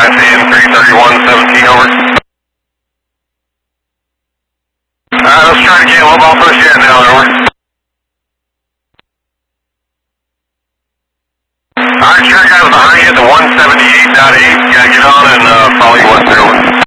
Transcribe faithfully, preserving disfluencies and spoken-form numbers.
S A M three thirty-one seventeen, over. Alright, let's try it again. Low ball push yet now, over. Alright, sure guys behind you at the one seventy-eight point eight. Gotta get on and uh, follow you west there, over.